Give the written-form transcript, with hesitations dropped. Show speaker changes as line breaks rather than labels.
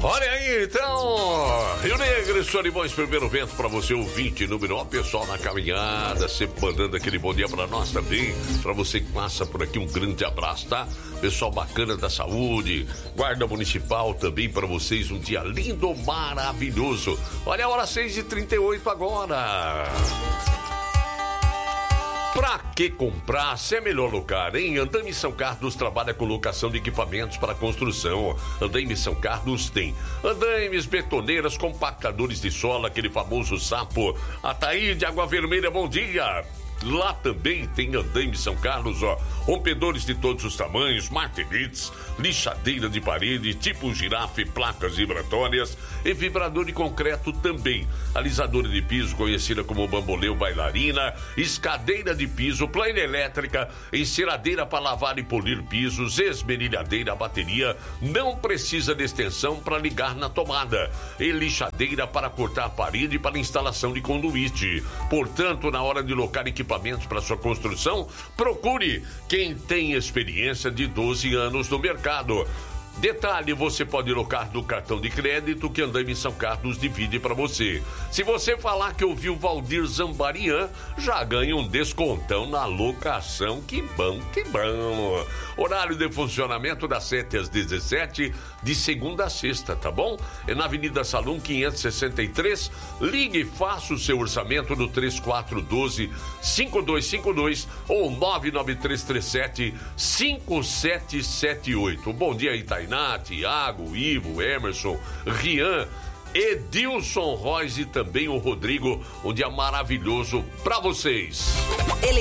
Olha aí, então, Rio Negro e Solimões, primeiro vento para você, ouvinte número 1, pessoal na caminhada, sempre mandando aquele bom dia para nós também, para você que passa por aqui, um grande abraço, tá? Pessoal bacana da saúde, guarda municipal também para vocês, um dia lindo, maravilhoso. Olha a hora 6h38 agora. Pra que comprar se é melhor locar, hein? Andaime São Carlos trabalha com locação de equipamentos para construção. Andaime São Carlos tem andaimes, betoneiras, compactadores de sola, aquele famoso sapo. Ataíde, Água Vermelha, bom dia! Lá também tem Andaime São Carlos, ó. Rompedores de todos os tamanhos, martelites, lixadeira de parede, tipo girafe, placas vibratórias e vibrador de concreto também. Alisadora de piso, conhecida como bambolê ou bailarina, escadeira de piso, plana elétrica, enceradeira para lavar e polir pisos, esmerilhadeira, bateria, não precisa de extensão para ligar na tomada. E lixadeira para cortar a parede para instalação de conduíte. Portanto, na hora de locar equipamentos para sua construção, procure quem tem experiência de 12 anos no mercado. Detalhe, você pode locar no cartão de crédito que Andaime São Carlos divide para você. Se você falar que ouviu Valdir Zambarian, já ganha um descontão na locação. Que bom, que bom. Horário de funcionamento das 7 às 17, de segunda a sexta, tá bom? É na Avenida Salum 563. Ligue e faça o seu orçamento no 3412-5252 ou 99337-5778. Bom dia, Itainá, Tiago, Ivo, Emerson, Rian, Edilson Royce e também o Rodrigo. Um dia maravilhoso pra vocês.